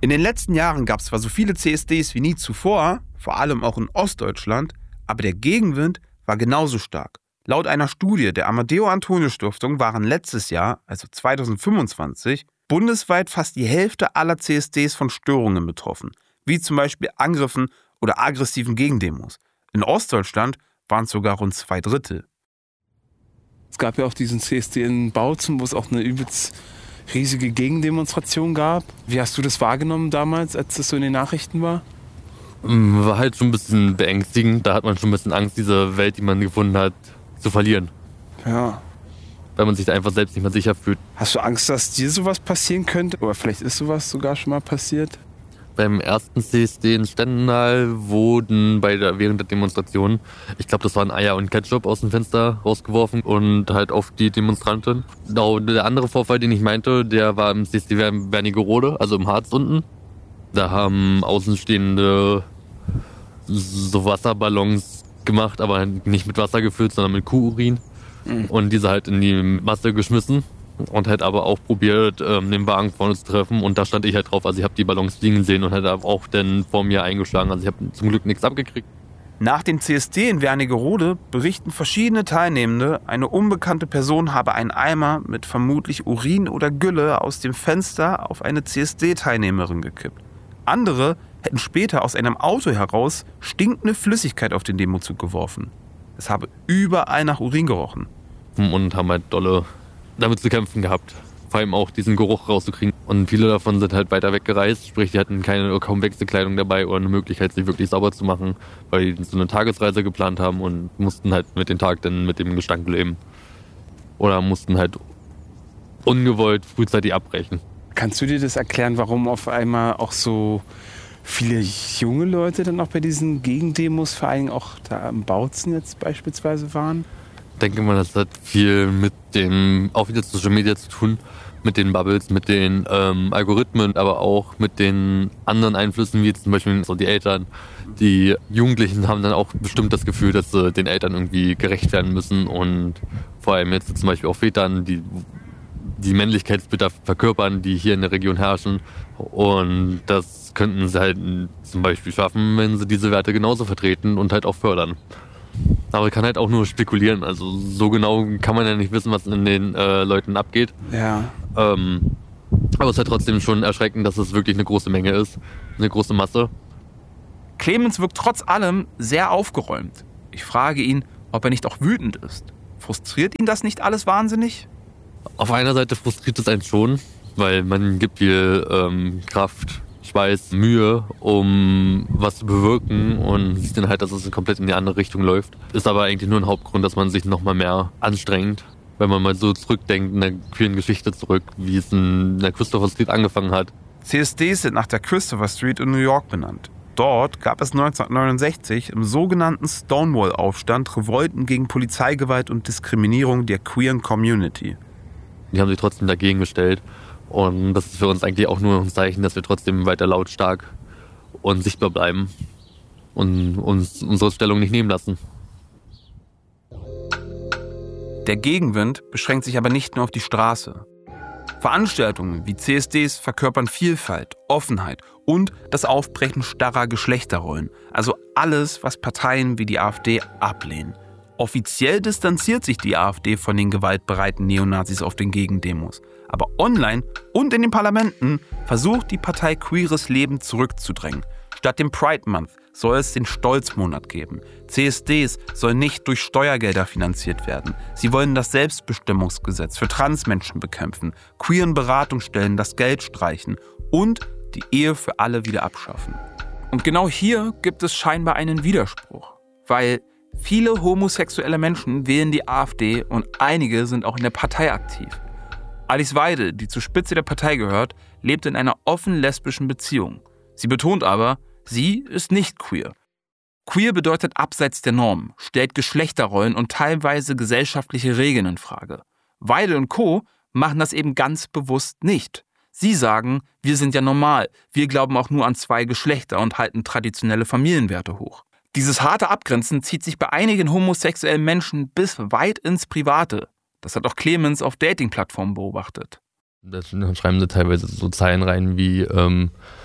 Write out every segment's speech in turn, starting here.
In den letzten Jahren gab es zwar so viele CSDs wie nie zuvor, vor allem auch in Ostdeutschland, aber der Gegenwind war genauso stark. Laut einer Studie der Amadeo-Antonio-Stiftung waren letztes Jahr, also 2025, bundesweit fast die Hälfte aller CSDs von Störungen betroffen, wie zum Beispiel Angriffen oder aggressiven Gegendemos. In Ostdeutschland waren es sogar rund 2/3. Es gab ja auch diesen CSD in Bautzen, wo es auch eine übelst riesige Gegendemonstration gab. Wie hast du das wahrgenommen damals, als das so in den Nachrichten war? War halt schon ein bisschen beängstigend. Da hat man schon ein bisschen Angst, diese Welt, die man gefunden hat, zu verlieren. Ja. Weil man sich da einfach selbst nicht mehr sicher fühlt. Hast du Angst, dass dir sowas passieren könnte? Oder vielleicht ist sowas sogar schon mal passiert? Beim ersten CSD in Stendal wurden während der Demonstration, ich glaube, das waren Eier und Ketchup aus dem Fenster rausgeworfen und halt auf die Demonstranten. Der andere Vorfall, den ich meinte, der war im CSD Wernigerode, also im Harz unten. Da haben Außenstehende so Wasserballons gemacht, aber nicht mit Wasser gefüllt, sondern mit Kuhurin. Und diese halt in die Masse geschmissen. Und halt aber auch probiert, den Wagen vorne zu treffen. Und da stand ich halt drauf. Also ich habe die Ballons fliegen sehen und halt auch dann vor mir eingeschlagen. Also ich habe zum Glück nichts abgekriegt. Nach dem CSD in Wernigerode berichten verschiedene Teilnehmende, eine unbekannte Person habe einen Eimer mit vermutlich Urin oder Gülle aus dem Fenster auf eine CSD-Teilnehmerin gekippt. Andere hätten später aus einem Auto heraus stinkende Flüssigkeit auf den Demozug geworfen. Es habe überall nach Urin gerochen. Und haben halt dolle damit zu kämpfen gehabt. Vor allem auch diesen Geruch rauszukriegen. Und viele davon sind halt weiter weggereist. Sprich, die hatten kaum Wechselkleidung dabei oder eine Möglichkeit, sich wirklich sauber zu machen, weil die so eine Tagesreise geplant haben und mussten halt mit dem Tag dann mit dem Gestank leben. Oder mussten halt ungewollt frühzeitig abbrechen. Kannst du dir das erklären, warum auf einmal auch so viele junge Leute dann auch bei diesen Gegendemos, vor allem auch da im Bautzen jetzt beispielsweise waren? Ich denke mal, das hat viel mit dem, auch wieder Social Media zu tun, mit den Bubbles, mit den Algorithmen, aber auch mit den anderen Einflüssen, wie jetzt zum Beispiel so die Eltern. Die Jugendlichen haben dann auch bestimmt das Gefühl, dass sie den Eltern irgendwie gerecht werden müssen und vor allem jetzt zum Beispiel auch Vätern, die Männlichkeitsbilder verkörpern, die hier in der Region herrschen. Und das könnten sie halt zum Beispiel schaffen, wenn sie diese Werte genauso vertreten und halt auch fördern. Aber kann halt auch nur spekulieren. Also so genau kann man ja nicht wissen, was in den Leuten abgeht. Ja. Aber es ist halt trotzdem schon erschreckend, dass es wirklich eine große Menge ist. Eine große Masse. Clemens wirkt trotz allem sehr aufgeräumt. Ich frage ihn, ob er nicht auch wütend ist. Frustriert ihn das nicht alles wahnsinnig? Auf einer Seite frustriert es einen schon, weil man gibt viel Kraft, Schweiß, Mühe, um was zu bewirken und sieht dann halt, dass es komplett in die andere Richtung läuft. Ist aber eigentlich nur ein Hauptgrund, dass man sich noch mal mehr anstrengt, wenn man mal so zurückdenkt in der queeren Geschichte zurück, wie es in der Christopher Street angefangen hat. CSDs sind nach der Christopher Street in New York benannt. Dort gab es 1969 im sogenannten Stonewall-Aufstand Revolten gegen Polizeigewalt und Diskriminierung der queeren Community. Die haben sich trotzdem dagegen gestellt. Und das ist für uns eigentlich auch nur ein Zeichen, dass wir trotzdem weiter lautstark und sichtbar bleiben und uns unsere Stellung nicht nehmen lassen. Der Gegenwind beschränkt sich aber nicht nur auf die Straße. Veranstaltungen wie CSDs verkörpern Vielfalt, Offenheit und das Aufbrechen starrer Geschlechterrollen. Also alles, was Parteien wie die AfD ablehnen. Offiziell distanziert sich die AfD von den gewaltbereiten Neonazis auf den Gegendemos. Aber online und in den Parlamenten versucht die Partei queeres Leben zurückzudrängen. Statt dem Pride Month soll es den Stolzmonat geben. CSDs sollen nicht durch Steuergelder finanziert werden. Sie wollen das Selbstbestimmungsgesetz für Transmenschen bekämpfen, queeren Beratungsstellen das Geld streichen und die Ehe für alle wieder abschaffen. Und genau hier gibt es scheinbar einen Widerspruch, weil viele homosexuelle Menschen wählen die AfD und einige sind auch in der Partei aktiv. Alice Weidel, die zur Spitze der Partei gehört, lebt in einer offen lesbischen Beziehung. Sie betont aber, sie ist nicht queer. Queer bedeutet abseits der Norm, stellt Geschlechterrollen und teilweise gesellschaftliche Regeln in Frage. Weidel und Co. machen das eben ganz bewusst nicht. Sie sagen, wir sind ja normal, wir glauben auch nur an zwei Geschlechter und halten traditionelle Familienwerte hoch. Dieses harte Abgrenzen zieht sich bei einigen homosexuellen Menschen bis weit ins Private. Das hat auch Clemens auf Dating-Plattformen beobachtet. Da schreiben sie teilweise so Zeilen rein wie,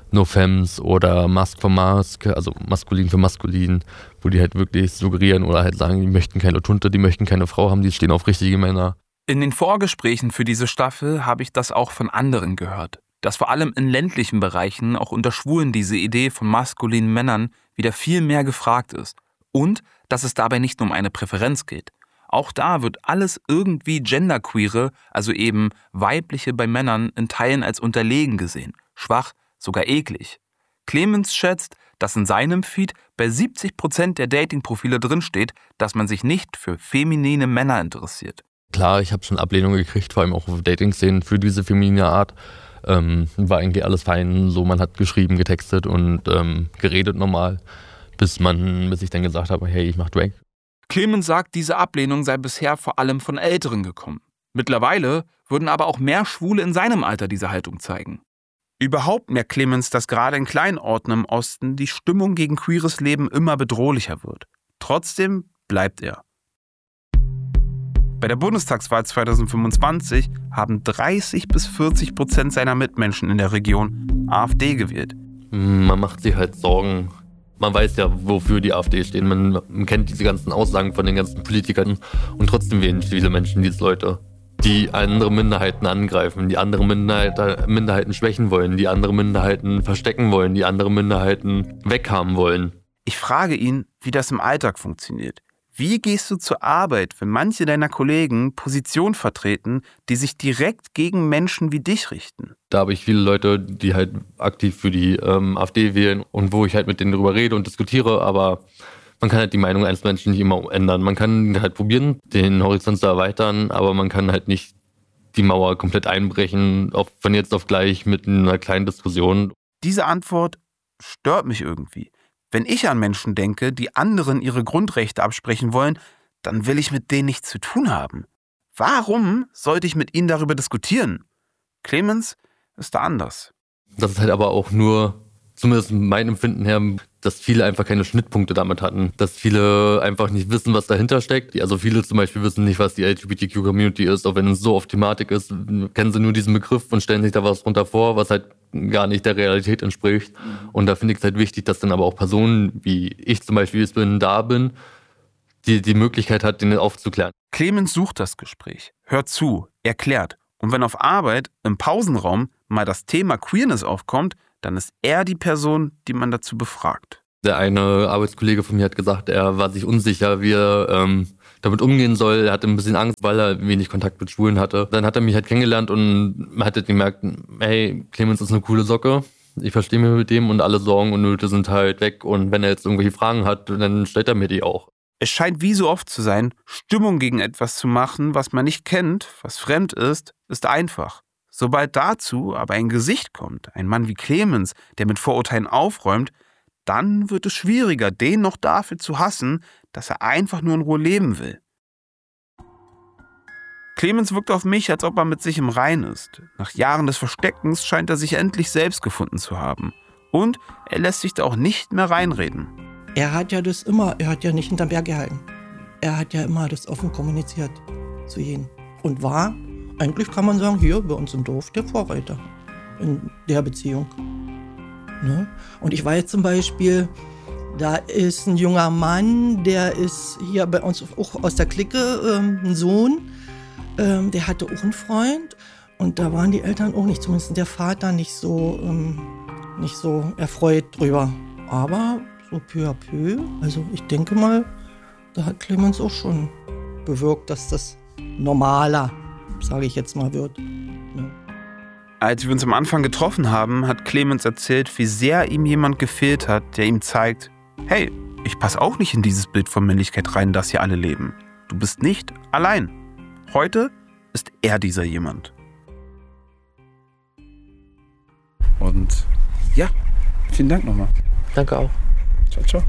No Femmes oder Mask for Mask, also maskulin für maskulin, wo die halt wirklich suggerieren oder halt sagen, die möchten keine Tunte, die möchten keine Frau haben, die stehen auf richtige Männer. In den Vorgesprächen für diese Staffel habe ich das auch von anderen gehört, dass vor allem in ländlichen Bereichen auch unter Schwulen diese Idee von maskulinen Männern wieder viel mehr gefragt ist und dass es dabei nicht nur um eine Präferenz geht. Auch da wird alles irgendwie genderqueere, also eben weibliche bei Männern, in Teilen als unterlegen gesehen, schwach, sogar eklig. Clemens schätzt, dass in seinem Feed bei 70% der Datingprofile drinsteht, dass man sich nicht für feminine Männer interessiert. Klar, ich habe schon Ablehnung gekriegt, vor allem auch auf Dating-Szenen für diese feminine Art. War eigentlich alles fein, so man hat geschrieben, getextet und geredet normal, bis ich dann gesagt habe, hey, ich mach Drag. Clemens sagt, diese Ablehnung sei bisher vor allem von Älteren gekommen. Mittlerweile würden aber auch mehr Schwule in seinem Alter diese Haltung zeigen. Überhaupt merkt Clemens, dass gerade in kleinen Orten im Osten die Stimmung gegen queeres Leben immer bedrohlicher wird. Trotzdem bleibt er. Bei der Bundestagswahl 2025 haben 30-40% seiner Mitmenschen in der Region AfD gewählt. Man macht sich halt Sorgen. Man weiß ja, wofür die AfD stehen. Man kennt diese ganzen Aussagen von den ganzen Politikern. Und trotzdem wählen viele Menschen diese Leute, die andere Minderheiten angreifen, die andere Minderheiten schwächen wollen, die andere Minderheiten verstecken wollen, die andere Minderheiten weghaben wollen. Ich frage ihn, wie das im Alltag funktioniert. Wie gehst du zur Arbeit, wenn manche deiner Kollegen Positionen vertreten, die sich direkt gegen Menschen wie dich richten? Da habe ich viele Leute, die halt aktiv für die AfD wählen und wo ich halt mit denen darüber rede und diskutiere, aber man kann halt die Meinung eines Menschen nicht immer ändern. Man kann halt probieren, den Horizont zu erweitern, aber man kann halt nicht die Mauer komplett einbrechen, von jetzt auf gleich mit einer kleinen Diskussion. Diese Antwort stört mich irgendwie. Wenn ich an Menschen denke, die anderen ihre Grundrechte absprechen wollen, dann will ich mit denen nichts zu tun haben. Warum sollte ich mit ihnen darüber diskutieren? Clemens ist da anders. Das ist halt aber auch nur, zumindest mein Empfinden her, dass viele einfach keine Schnittpunkte damit hatten. Dass viele einfach nicht wissen, was dahinter steckt. Also viele zum Beispiel wissen nicht, was die LGBTQ-Community ist, auch wenn es so oft Thematik ist, kennen sie nur diesen Begriff und stellen sich da was drunter vor, was halt gar nicht der Realität entspricht. Und da finde ich es halt wichtig, dass dann aber auch Personen, wie ich zum Beispiel da bin, die Möglichkeit hat, den aufzuklären. Clemens sucht das Gespräch, hört zu, erklärt. Und wenn auf Arbeit, im Pausenraum, mal das Thema Queerness aufkommt, dann ist er die Person, die man dazu befragt. Der eine Arbeitskollege von mir hat gesagt, er war sich unsicher, wie er damit umgehen soll. Er hatte ein bisschen Angst, weil er wenig Kontakt mit Schwulen hatte. Dann hat er mich halt kennengelernt und man hat halt gemerkt, hey, Clemens ist eine coole Socke. Ich verstehe mich mit dem und alle Sorgen und Nöte sind halt weg. Und wenn er jetzt irgendwelche Fragen hat, dann stellt er mir die auch. Es scheint wie so oft zu sein, Stimmung gegen etwas zu machen, was man nicht kennt, was fremd ist einfach. Sobald dazu aber ein Gesicht kommt, ein Mann wie Clemens, der mit Vorurteilen aufräumt, dann wird es schwieriger, den noch dafür zu hassen, dass er einfach nur in Ruhe leben will. Clemens wirkt auf mich, als ob er mit sich im Reinen ist. Nach Jahren des Versteckens scheint er sich endlich selbst gefunden zu haben. Und er lässt sich da auch nicht mehr reinreden. Er hat ja nicht hinterm Berg gehalten. Er hat ja immer das offen kommuniziert zu jedem. Und war, eigentlich kann man sagen, hier bei uns im Dorf der Vorreiter in der Beziehung. Ne? Und ich weiß zum Beispiel, da ist ein junger Mann, der ist hier bei uns auch aus der Clique, ein Sohn, der hatte auch einen Freund. Und da waren die Eltern auch nicht, zumindest der Vater, nicht so erfreut drüber. Aber so peu à peu, also ich denke mal, da hat Clemens auch schon bewirkt, dass das normaler, sage ich jetzt mal, wird. Ne? Als wir uns am Anfang getroffen haben, hat Clemens erzählt, wie sehr ihm jemand gefehlt hat, der ihm zeigt, hey, ich passe auch nicht in dieses Bild von Männlichkeit rein, das hier alle leben. Du bist nicht allein. Heute ist er dieser jemand. Und ja, vielen Dank nochmal. Danke auch. Ciao, ciao.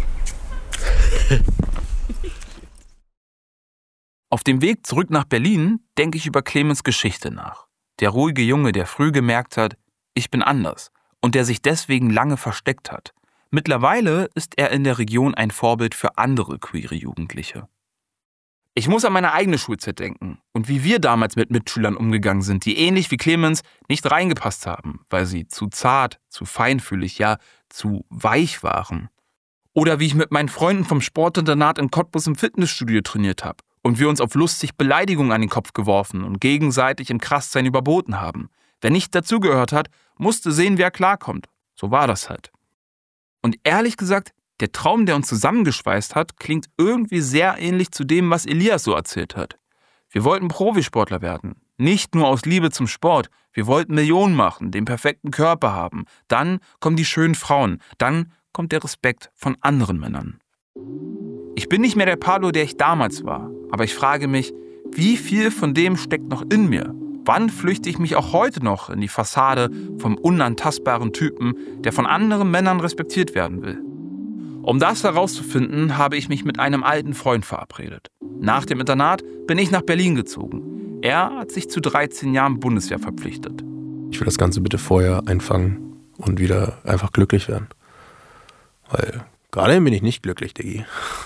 Auf dem Weg zurück nach Berlin denke ich über Clemens Geschichte nach. Der ruhige Junge, der früh gemerkt hat, ich bin anders und der sich deswegen lange versteckt hat. Mittlerweile ist er in der Region ein Vorbild für andere queere Jugendliche. Ich muss an meine eigene Schulzeit denken und wie wir damals mit Mitschülern umgegangen sind, die ähnlich wie Clemens nicht reingepasst haben, weil sie zu zart, zu feinfühlig, ja zu weich waren. Oder wie ich mit meinen Freunden vom Sportinternat in Cottbus im Fitnessstudio trainiert habe und wir uns auf lustig Beleidigungen an den Kopf geworfen und gegenseitig im Krasssein überboten haben. Wer nicht dazugehört hat, musste sehen, wer klarkommt. So war das halt. Und ehrlich gesagt, der Traum, der uns zusammengeschweißt hat, klingt irgendwie sehr ähnlich zu dem, was Elias so erzählt hat. Wir wollten Profisportler werden. Nicht nur aus Liebe zum Sport. Wir wollten Millionen machen, den perfekten Körper haben. Dann kommen die schönen Frauen. Dann kommt der Respekt von anderen Männern. Ich bin nicht mehr der Pablo, der ich damals war. Aber ich frage mich, wie viel von dem steckt noch in mir? Wann flüchte ich mich auch heute noch in die Fassade vom unantastbaren Typen, der von anderen Männern respektiert werden will? Um das herauszufinden, habe ich mich mit einem alten Freund verabredet. Nach dem Internat bin ich nach Berlin gezogen. Er hat sich zu 13 Jahren Bundeswehr verpflichtet. Ich will das Ganze bitte vorher einfangen und wieder einfach glücklich werden. Weil gerade bin ich nicht glücklich, Diggi.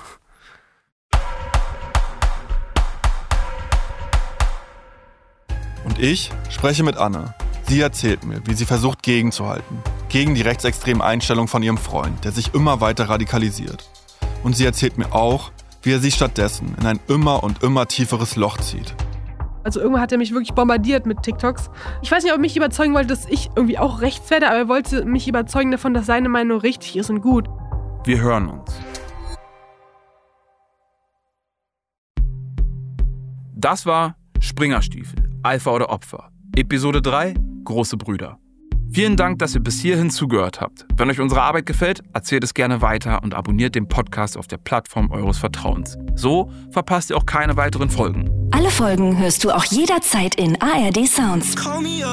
Und ich spreche mit Anne. Sie erzählt mir, wie sie versucht gegenzuhalten. Gegen die rechtsextremen Einstellungen von ihrem Freund, der sich immer weiter radikalisiert. Und sie erzählt mir auch, wie er sie stattdessen in ein immer und immer tieferes Loch zieht. Also irgendwann hat er mich wirklich bombardiert mit TikToks. Ich weiß nicht, ob er mich überzeugen wollte, dass ich irgendwie auch rechts werde, aber er wollte mich überzeugen davon, dass seine Meinung richtig ist und gut. Wir hören uns. Das war Springerstiefel, Alpha oder Opfer. Episode 3, Große Brüder. Vielen Dank, dass ihr bis hierhin zugehört habt. Wenn euch unsere Arbeit gefällt, erzählt es gerne weiter und abonniert den Podcast auf der Plattform eures Vertrauens. So verpasst ihr auch keine weiteren Folgen. Alle Folgen hörst du auch jederzeit in ARD Sounds.